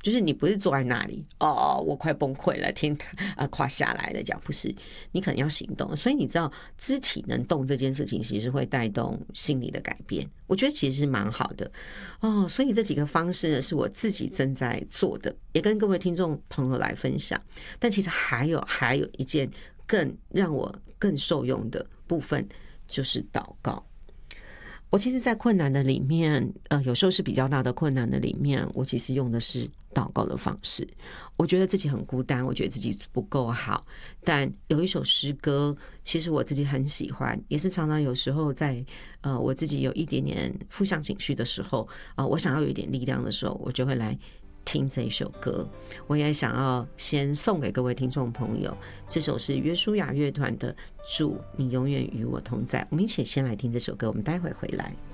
就是你不是坐在那里我快崩溃了，天垮下来了，这样不是，你可能要行动。所以你知道肢体能动这件事情其实会带动心理的改变，我觉得其实是蛮好的所以这几个方式呢是我自己正在做的，也跟各位听众朋友来分享。但其实还有一件更让我更受用的部分，就是祷告。我其实在困难的里面有时候是比较大的困难的里面，我其实用的是祷告的方式。我觉得自己很孤单，我觉得自己不够好，但有一首诗歌其实我自己很喜欢，也是常常有时候在我自己有一点点负向情绪的时候我想要有一点力量的时候，我就会来听这一首歌。我也想要先送给各位听众朋友，这首是约书亚乐团的主你永远与我同在。我们一起先来听这首歌，我们待会回来。